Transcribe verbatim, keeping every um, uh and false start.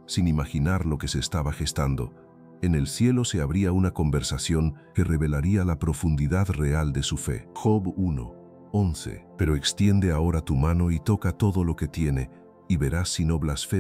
sin imaginar lo que se estaba gestando. En el cielo se abría una conversación que revelaría la profundidad real de su fe. Job uno, once. Pero extiende ahora tu mano y toca todo lo que tiene, y verás si no blasfema